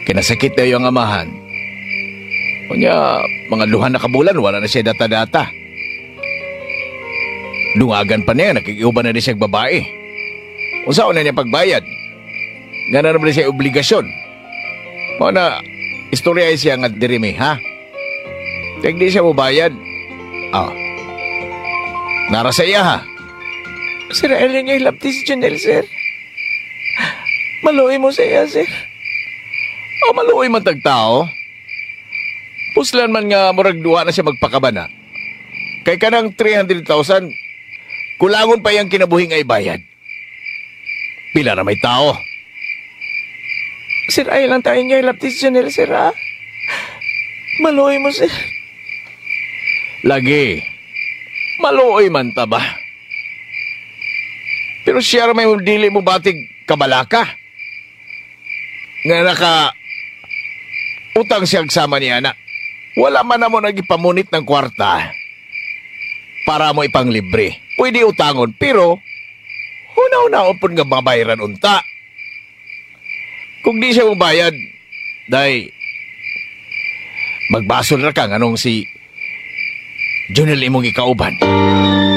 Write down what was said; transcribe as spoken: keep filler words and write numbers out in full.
Kinasakit na yung amahan. Kunya, mga luhan na kabulan, wala na siya data-data. Dungagan pa niya, nakikiuban na rin siyang babae. Kung saan na niya pagbayad, nga na naman siya obligasyon. O na, istorya ay siya nga dirimi, ha? Kaya di siya mabayad. Ah, nara sa iya, ha? Sir, alin niya hilapti si Junel, sir. Maluoy mo sa iya, sir. O maluoy man tagtao. Puslan man nga murag duha na siya magpakabana. Kay kanang three hundred thousand, kulangon pa yung kinabuhi nga ibayad. Pila na may tao. Sir, ay lang tayo niya hilapti si Junel, sir, ha? Maluoy mo, sir. Lagi. Maluoy man ta ba? Pero siya may dili mo batig kabalaka. Nga naka utang siyang sama ni anak. Wala man na mo nagipamunit ng kwarta para mo ipanglibre. Pwede utangon, pero una-una upon nga mabayaran unta. Kung di siya mabayad, day, magbasol na ka anong si Junel imong ikauban.